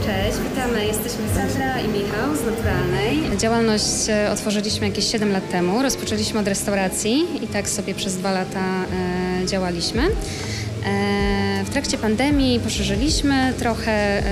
Cześć, witamy. Jesteśmy Sandra i Michał z Naturalnej. Działalność otworzyliśmy jakieś 7 lat temu. Rozpoczęliśmy od restauracji i tak sobie przez 2 lata działaliśmy. W trakcie pandemii poszerzyliśmy trochę